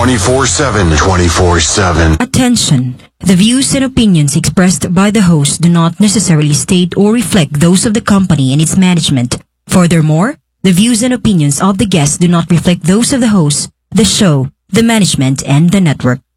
24/7. 24/7. Attention! The views and opinions expressed by the host do not necessarily state or reflect those of the company and its management. Furthermore, the views and opinions of the guests do not reflect those of the host, the show, the management, and the network.